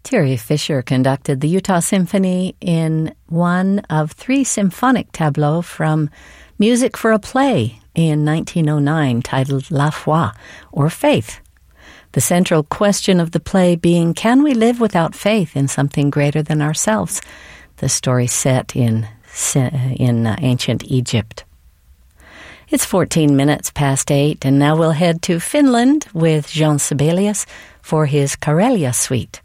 Terry Fisher conducted the Utah Symphony in one of 3 symphonic tableaux from Music for a Play in 1909 titled La Foi, or Faith. The central question of the play being, can we live without faith in something greater than ourselves? The story set in ancient Egypt. It's 14 minutes past 8, and now we'll head to Finland with Jean Sibelius for his Karelia Suite.